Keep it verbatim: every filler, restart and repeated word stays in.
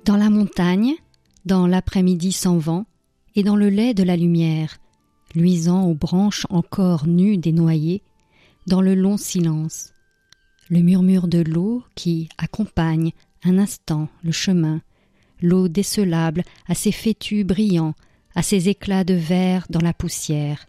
Dans la montagne, dans l'après-midi sans vent, et dans le lait de la lumière, luisant aux branches encore nues des noyers, dans le long silence, le murmure de l'eau qui accompagne un instant le chemin, l'eau décelable à ses fétus brillants, à ses éclats de verre dans la poussière,